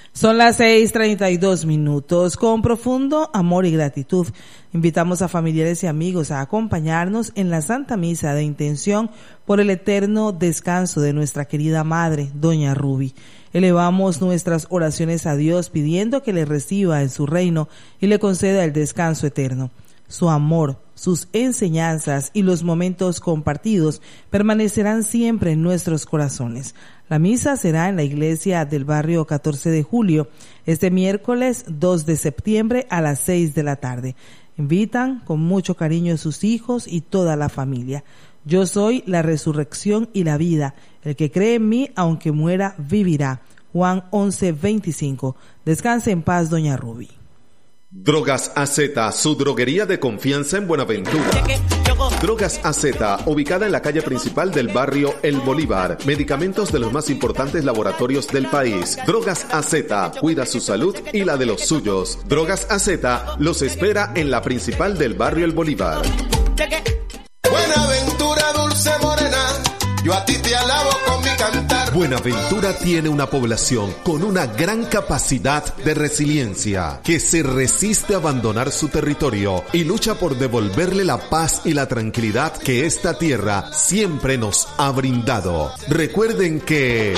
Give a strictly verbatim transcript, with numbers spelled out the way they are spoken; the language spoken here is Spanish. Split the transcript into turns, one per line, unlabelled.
Son las seis treinta y dos minutos. Con profundo amor y gratitud, invitamos a familiares y amigos a acompañarnos en la Santa Misa de Intención por el eterno descanso de nuestra querida Madre, Doña Ruby. Elevamos nuestras oraciones a Dios pidiendo que le reciba en su reino y le conceda el descanso eterno. Su amor, sus enseñanzas y los momentos compartidos permanecerán siempre en nuestros corazones. La misa será en la iglesia del barrio catorce de julio, este miércoles dos de septiembre a las seis de la tarde. Invitan con mucho cariño a sus hijos y toda la familia. Yo soy la resurrección y la vida. El que cree en mí, aunque muera, vivirá. Juan once veinticinco. Descanse en paz, Doña Ruby.
Drogas A Z, su droguería de confianza en Buenaventura. Drogas A Z, ubicada en la calle principal del barrio El Bolívar. Medicamentos de los más importantes laboratorios del país. Drogas A Z, cuida su salud y la de los suyos. Drogas A Z los espera en la principal del barrio El Bolívar.
Buenaventura, dulce morena, yo a ti te alabo con mi cantar.
Buenaventura tiene una población con una gran capacidad de resiliencia, que se resiste a abandonar su territorio y lucha por devolverle la paz y la tranquilidad que esta tierra siempre nos ha brindado. Recuerden que